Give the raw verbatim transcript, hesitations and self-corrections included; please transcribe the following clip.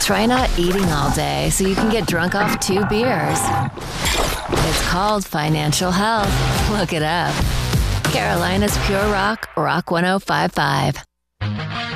Try not eating all day so you can get drunk off two beers. It's called financial health. Look it up. Carolina's Pure Rock, Rock one oh five point five.